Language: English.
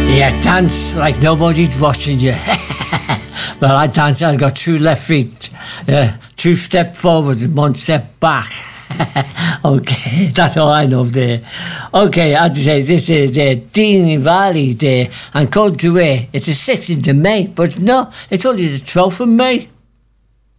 Yeah, dance like nobody's watching you. Well, I dance, I've got 2 left feet. 2 step forward and 1 step back. Okay, that's all I know there. Okay, as I say, this is Dean Valley Day, and Code to Way. It's the 16th of May, but no, it's only the 12th of May.